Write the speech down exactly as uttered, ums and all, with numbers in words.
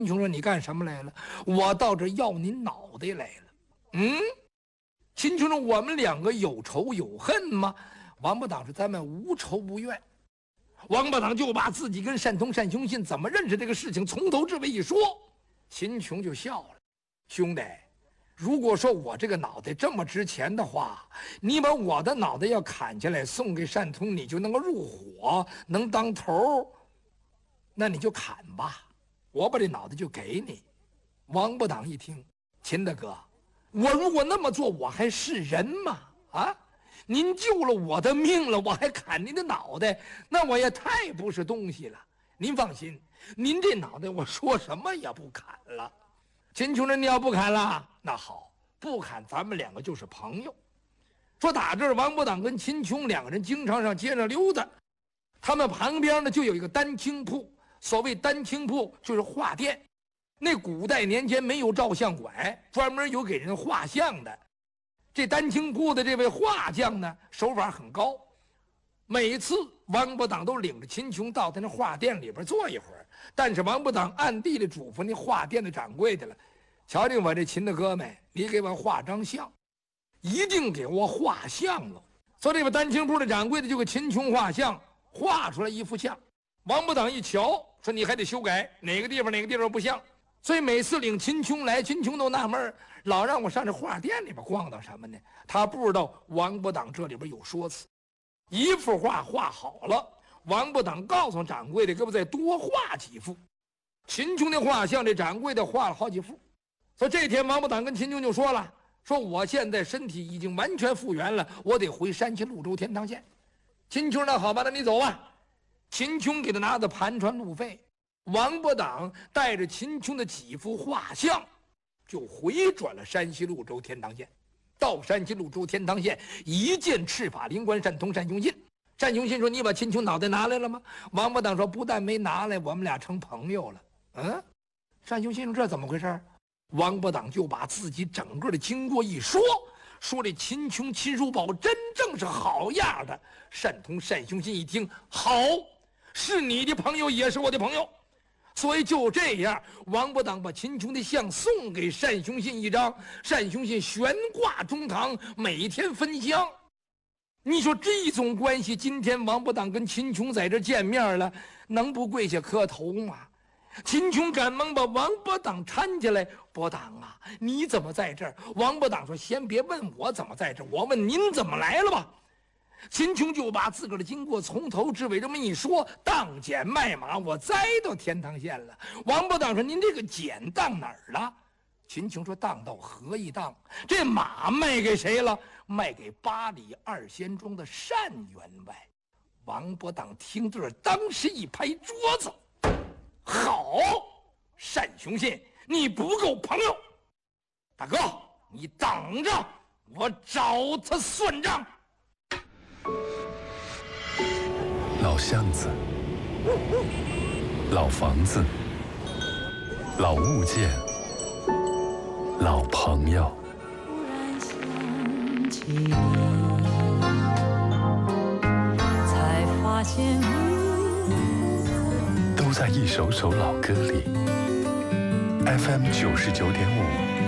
秦琼说：“你干什么来了？”我到这要您脑袋来了。嗯，秦琼说：“我们两个有仇有恨吗？”王八党说：“咱们无仇无怨。”王八党就把自己跟单通、单雄信怎么认识这个事情从头至尾一说，秦琼就笑了：“兄弟，如果说我这个脑袋这么值钱的话，你把我的脑袋要砍下来送给单通，你就能够入伙，能当头，那你就砍吧，我把这脑袋就给你。”王八党一听：“秦大哥，我如果那么做，我还是人吗？啊？您救了我的命了，我还砍您的脑袋，那我也太不是东西了。您放心，您这脑袋我说什么也不砍了。”秦琼说：“你要不砍了，那好，不砍，咱们两个就是朋友。”说打这儿，王八党跟秦琼两个人经常上街上溜达，他们旁边呢就有一个丹青铺。所谓丹青铺就是画店，那古代年间没有照相馆，专门有给人画像的。这丹青铺的这位画匠呢，手法很高。每次王八党都领着秦琼到他那画店里边坐一会儿，但是王八党暗地里嘱咐那画店的掌柜的了：“瞧见我这秦大哥没？你给我画张像，一定给我画像了。”所以这个丹青铺的掌柜的就给秦琼画像，画出来一幅像。王八党一瞧，说：“你还得修改，哪个地方哪个地方不像。”所以每次领秦琼来，秦琼都纳闷，老让我上这画店里边逛荡什么呢？他不知道王八党这里边有说辞。一幅画画好了，王八党告诉掌柜的，给我再多画几幅。秦琼的画像，这掌柜的画了好几幅。所以这天，王八党跟秦琼就说了：“说我现在身体已经完全复原了，我得回山西潞州天堂县。”秦琼说：“那好吧，那你走吧。”秦琼给他拿的盘缠路费。王八党带着秦琼的几幅画像，就回转了山西潞州天堂县。到山西潞州天堂县，一见赤法灵官单通、单雄信。单雄信说：“你把秦琼脑袋拿来了吗？”王八党说：“不但没拿来，我们俩成朋友了。”嗯，单雄信说：“这怎么回事？”王八党就把自己整个的经过一说，说这秦琼、秦叔宝真正是好样的。单通、单雄信一听，好，是你的朋友，也是我的朋友。所以就这样，王八党把秦琼的像送给单雄信一张，单雄信悬挂中堂，每天分香。你说这种关系，今天王八党跟秦琼在这见面了，能不跪下磕头吗？秦琼赶忙把王八党搀起来：“八党啊，你怎么在这儿？”王八党说：“先别问我怎么在这儿，我问您怎么来了吧。”秦琼就把自个儿的经过从头至尾这么一说，当捡卖马，我栽到天堂县了。王八党说：“您这个捡当哪儿了？”秦琼说：“当到何一当？这马卖给谁了？卖给八里二仙庄的单员外。”王八党听这儿，当时一拍桌子：“好，单雄信，你不够朋友！大哥，你等着，我找他算账。” 老巷子，老房子，老物件，老朋友。 突然想起你，才发现都在一首首老歌里。F M 九十九点五。